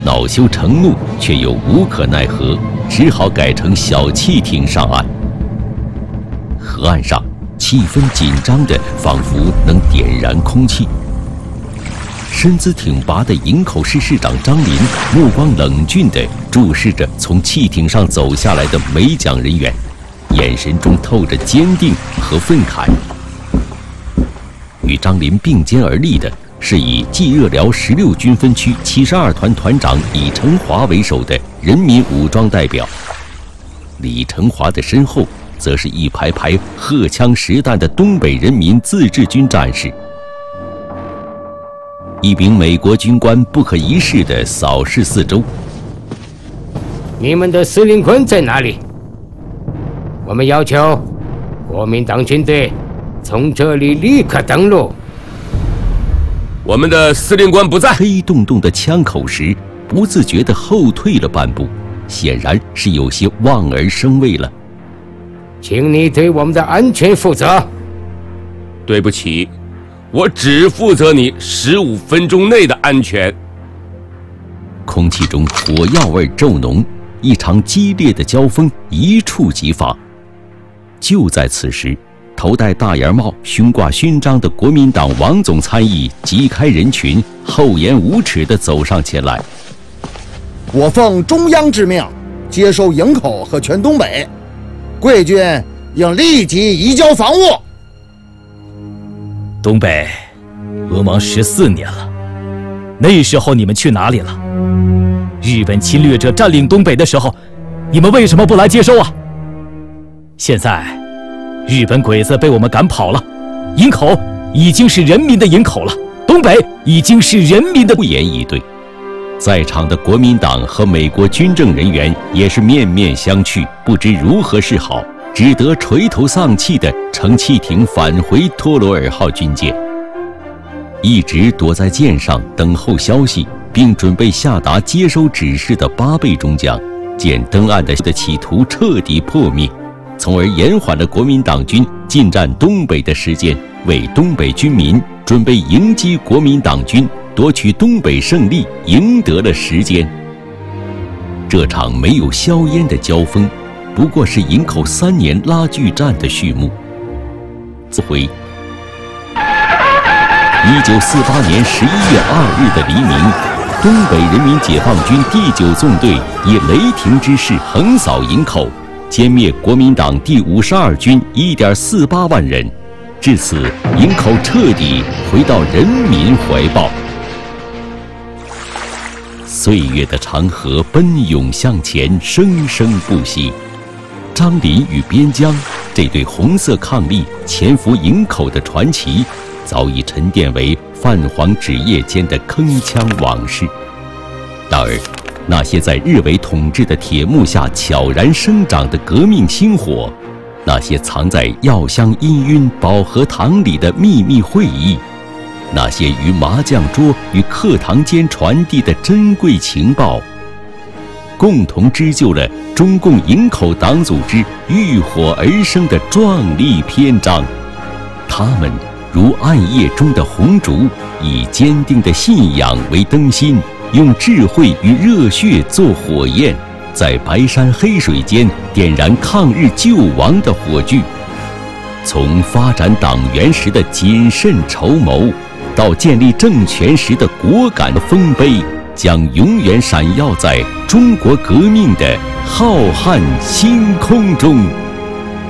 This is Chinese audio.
恼羞成怒，却又无可奈何，只好改乘小汽艇上岸。河岸上气氛紧张的，仿佛能点燃空气。身姿挺拔的营口市市长张林目光冷峻地注视着从汽艇上走下来的美蒋人员，眼神中透着坚定和愤慨。与张林并肩而立的是以冀鄂辽16军分区72团团长李成华为首的人民武装代表。李成华的身后则是一排排荷枪实弹的东北人民自治军战士。一名美国军官不可一世地扫视四周。 你们的司令官在哪里？我们要求国民党军队从这里立刻登陆。 我们的司令官不在。 黑洞洞的枪口时，不自觉地后退了半步，显然是有些望而生畏了。 请你对我们的安全负责。 对不起，我只负责你15分钟内的安全。 空气中火药味骤浓，一场激烈的交锋一触即发。就在此时，头戴大檐帽、胸挂勋章的国民党王总参议击开人群，厚颜无耻地走上前来。 我奉中央之命，接收营口和全东北，贵军应立即移交防务。 东北俄亡14年了，那时候你们去哪里了？日本侵略者占领东北的时候，你们为什么不来接收啊？现在日本鬼子被我们赶跑了，营口已经是人民的营口了，东北已经是人民的。 不言以对。在场的国民党和美国军政人员也是面面相觑，不知如何是好，只得垂头丧气地乘汽艇返回托罗尔号军舰。一直躲在舰上等候消息并准备下达接收指示的八倍中将，见登岸的企图彻底破灭，从而延缓了国民党军进占东北的时间，为东北军民准备迎击国民党军夺取东北胜利赢得了时间。这场没有硝烟的交锋不过是营口3年拉锯战的序幕。自回1948年11月2日的黎明，东北人民解放军第9纵队以雷霆之势横扫营口，歼灭国民党第52军1.48万人，至此营口彻底回到人民怀抱。岁月的长河奔涌向前，生生不息。张林与边疆这对红色伉俪潜伏营口的传奇，早已沉淀为泛黄纸页间的铿锵往事。然而，那些在日伪统治的铁幕下悄然生长的革命星火，那些藏在药香氤氲保和堂里的秘密会议，那些于麻将桌与课堂间传递的珍贵情报，共同织就了中共营口党组织浴火而生的壮丽篇章。他们如暗夜中的红烛，以坚定的信仰为灯芯，用智慧与热血做火焰，在白山黑水间点燃抗日救亡的火炬。从发展党员时的谨慎筹谋，到建立政权时的果敢丰碑，将永远闪耀在中国革命的浩瀚星空中。